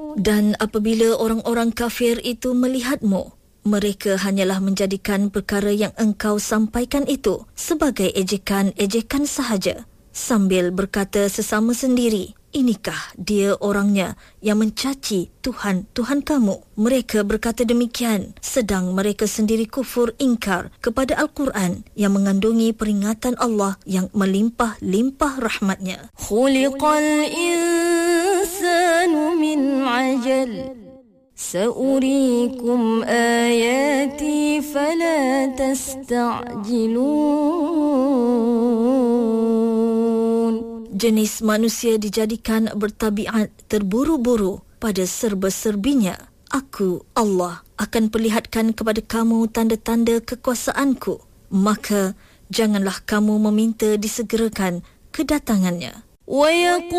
Dan apabila orang-orang kafir itu melihatmu, mereka hanyalah menjadikan perkara yang engkau sampaikan itu sebagai ejekan-ejekan sahaja, sambil berkata sesama sendiri, inikah dia orangnya yang mencaci Tuhan kamu. Mereka berkata demikian sedang mereka sendiri kufur ingkar kepada Al-Quran yang mengandungi peringatan Allah yang melimpah-limpah rahmatnya. Khuliqal insanu min ajal Sa'urikum ayati fala tasta'jilun. Jenis manusia dijadikan bertabiat terburu-buru pada serba-serbinya. Aku, Allah, akan perlihatkan kepada kamu tanda-tanda kekuasaanku. Maka janganlah kamu meminta disegerakan kedatangannya.